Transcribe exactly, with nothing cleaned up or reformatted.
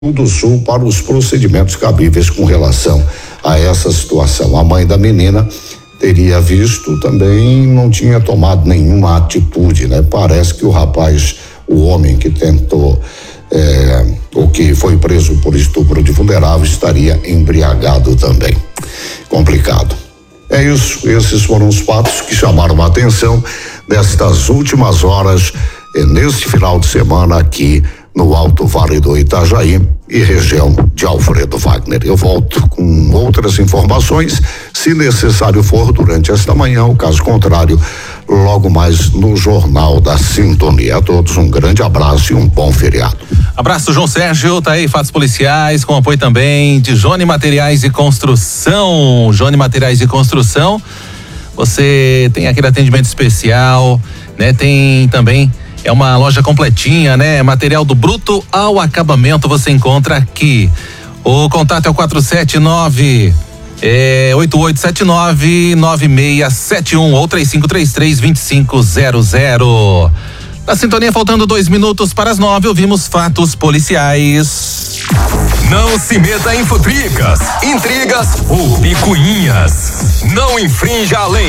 do Sul para os procedimentos cabíveis com relação a essa situação. A mãe da menina teria visto também, não tinha tomado nenhuma atitude, né? Parece que o rapaz, o homem que tentou, é, ou que foi preso por estupro de vulnerável, estaria embriagado também. Complicado. É isso, esses foram os fatos que chamaram a atenção nestas últimas horas, e neste final de semana aqui no Alto Vale do Itajaí e região de Alfredo Wagner. Eu volto com outras informações, se necessário for, durante esta manhã, o caso contrário, logo mais no Jornal da Sintonia. A todos um grande abraço e um bom feriado. Abraço, João Sérgio, tá aí, fatos policiais, com apoio também de Jone Materiais de Construção. Jone Materiais de Construção, você tem aquele atendimento especial, né? Tem também, é uma loja completinha, né? Material do bruto ao acabamento você encontra aqui. O contato é o quatro sete nove é, oito oito sete nove nove seis sete um ou três cinco três três dois cinco zero zero. Na sintonia, faltando dois minutos para as nove, ouvimos fatos policiais. Não se meta em futricas, intrigas ou picuinhas. Não infrinja a lei.